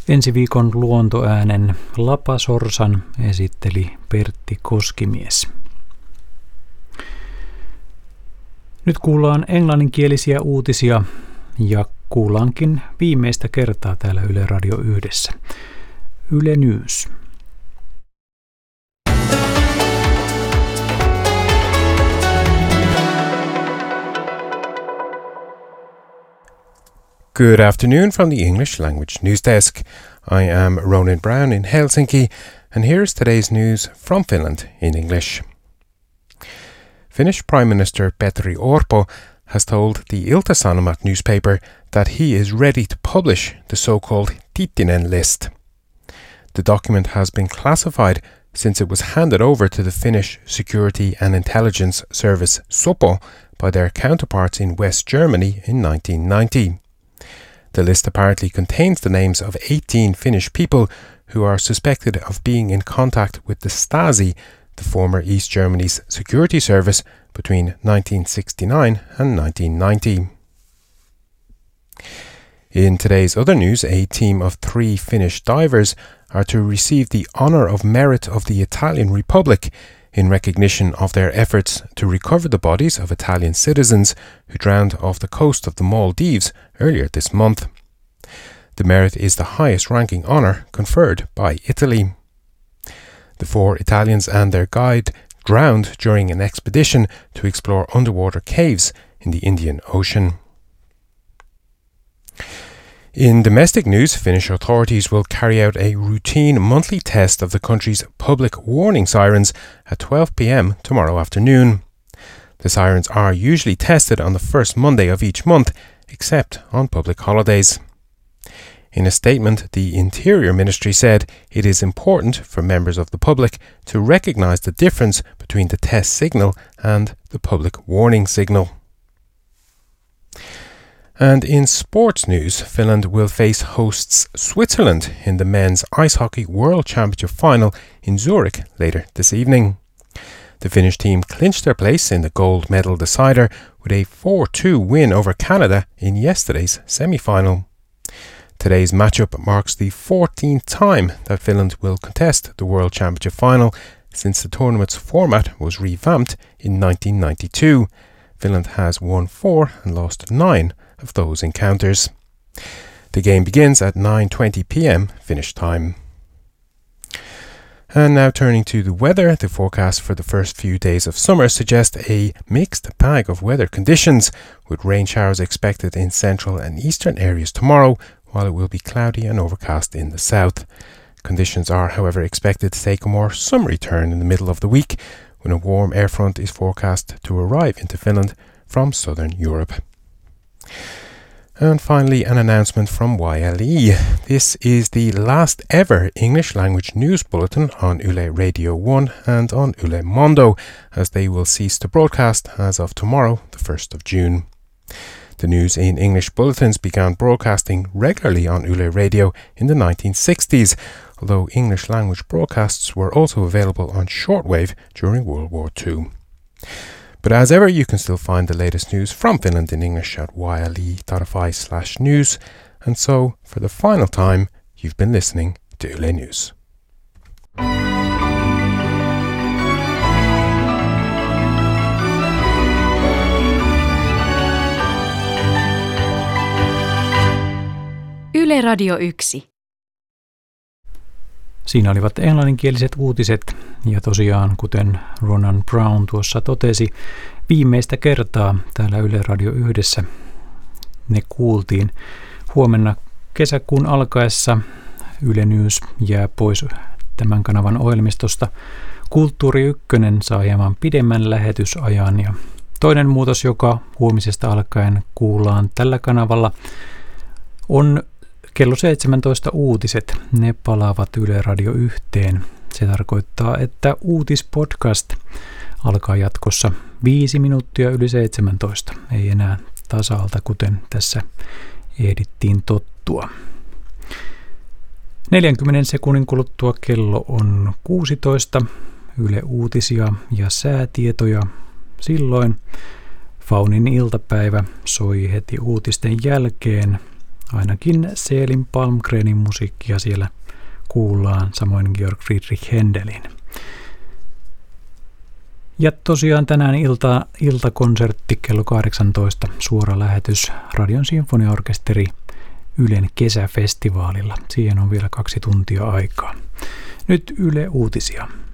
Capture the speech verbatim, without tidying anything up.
Ensi viikon luontoäänen Lapasorsan esitteli Pertti Koskimies. Nyt kuullaan englanninkielisiä uutisia ja kuullaankin viimeistä kertaa täällä Yle Radio yhdessä. Yle News. Good afternoon from the English Language News Desk. I am Ronan Brown in Helsinki, and here's today's news from Finland in English. Finnish Prime Minister Petteri Orpo has told the Ilta-Sanomat newspaper that he is ready to publish the so-called Tittinen list. The document has been classified since it was handed over to the Finnish Security and Intelligence Service SOPO by their counterparts in West Germany in nineteen ninety. The list apparently contains the names of eighteen Finnish people who are suspected of being in contact with the Stasi, the former East Germany's security service, between nineteen sixty-nine and nineteen ninety. In today's other news, a team of three Finnish divers are to receive the Honour of Merit of the Italian Republic in recognition of their efforts to recover the bodies of Italian citizens who drowned off the coast of the Maldives earlier this month. The merit is the highest ranking honour conferred by Italy. The four Italians and their guide drowned during an expedition to explore underwater caves in the Indian Ocean. In domestic news, Finnish authorities will carry out a routine monthly test of the country's public warning sirens at twelve p.m. tomorrow afternoon. The sirens are usually tested on the first Monday of each month, except on public holidays. In a statement, the Interior Ministry said it is important for members of the public to recognise the difference between the test signal and the public warning signal. And in sports news, Finland will face hosts Switzerland in the men's ice hockey world championship final in Zurich later this evening. The Finnish team clinched their place in the gold medal decider with a four two win over Canada in yesterday's semi-final. Today's matchup marks the fourteenth time that Finland will contest the world championship final since the tournament's format was revamped in nineteen ninety-two. Finland has won four and lost nine of those encounters. The game begins at nine twenty p.m. Finnish time. And now turning to the weather, the forecast for the first few days of summer suggests a mixed bag of weather conditions, with rain showers expected in central and eastern areas tomorrow, while it will be cloudy and overcast in the south. Conditions are, however, expected to take a more summery turn in the middle of the week, when a warm air front is forecast to arrive into Finland from southern Europe. And finally, an announcement from Y L E. This is the last ever English language news bulletin on Yle Radio one and on Yle Mondo, as they will cease to broadcast as of tomorrow, the first of June. The news in English bulletins began broadcasting regularly on Yle Radio in the nineteen sixties, although English language broadcasts were also available on shortwave during World War Two. But as ever, you can still find the latest news from Finland in English at yle.fi slash news. And so, for the final time, you've been listening to Yle News. Yle Radio yksi. Siinä olivat englanninkieliset uutiset, ja tosiaan, kuten Ronan Brown tuossa totesi, viimeistä kertaa täällä Yle Radio yhdessä ne kuultiin. Huomenna kesäkuun alkaessa Yle News jää pois tämän kanavan ohjelmistosta. Kulttuuri Ykkönen saa hieman pidemmän lähetysajan, ja toinen muutos, joka huomisesta alkaen kuullaan tällä kanavalla, on kello seitsemäntoista uutiset. Ne palaavat Yle Radio yhteen. Se tarkoittaa, että uutispodcast alkaa jatkossa viisi minuuttia yli seitsemäntoista. Ei enää tasalta, kuten tässä ehdittiin tottua. neljänkymmenen sekunnin kuluttua kello on kuusitoista. Yle Uutisia ja säätietoja silloin. Faunin iltapäivä soi heti uutisten jälkeen. Ainakin Selin Palmgrenin musiikkia siellä kuullaan, samoin Georg Friedrich Händelin. Ja tosiaan tänään ilta, iltakonsertti kello kahdeksantoista, suora lähetys Radion Sinfoniaorkesteri Ylen kesäfestivaalilla. Siihen on vielä kaksi tuntia aikaa. Nyt Yle Uutisia.